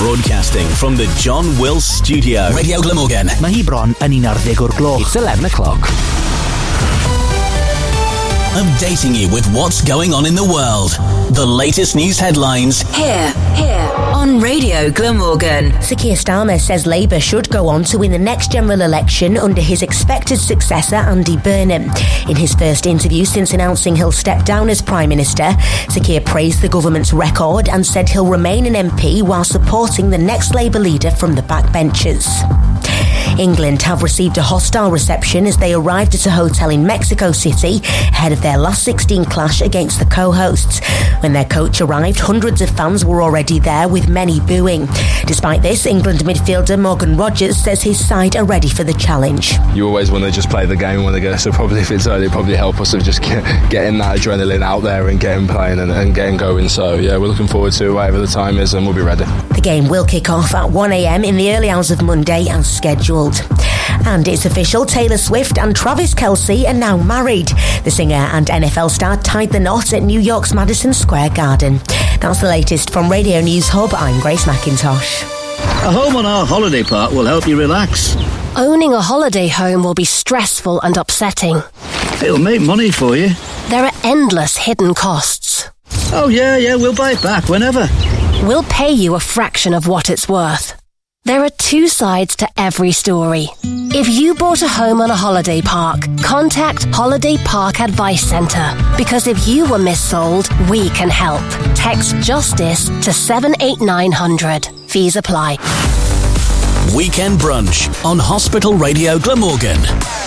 Broadcasting from the John Wills Studio. Radio Glamorgan. Mae hi bron yn 11 o'r gloch. It's 11 o'clock. Updating you with what's going on in the world. The latest news headlines. Here on Radio Glamorgan. Sir Keir Starmer says Labour should go on to win the next general election under his expected successor, Andy Burnham. In his first interview since announcing he'll step down as Prime Minister, Sir Keir praised the government's record and said he'll remain an MP while supporting the next Labour leader from the backbenchers. England have received a hostile reception as they arrived at a hotel in Mexico City ahead of their last 16 clash against the co-hosts. When their coach arrived, hundreds of fans were already there, with many booing. Despite this, England midfielder Morgan Rogers says his side are ready for the challenge. You always want to just play the game when they go, so probably if it's early, it'll probably help us of just getting that adrenaline out there and getting playing and getting going. So yeah, we're looking forward to whatever the time is, and we'll be ready. The game will kick off at 1 a.m. in the early hours of Monday as scheduled. And it's official, Taylor Swift and Travis Kelce are now married. The singer and NFL star tied the knot at New York's Madison Square Garden. That's the latest from Radio News Hub. I'm Grace McIntosh. A home on our holiday park will help you relax. Owning a holiday home will be stressful and upsetting. It'll make money for you. There are endless hidden costs. Oh yeah, we'll buy it back whenever. We'll pay you a fraction of what it's worth. There are two sides to every story. If you bought a home on a holiday park, contact Holiday Park Advice Centre. Because if you were missold, we can help. Text JUSTICE to 78900. Fees apply. Weekend Brunch on Hospital Radio Glamorgan.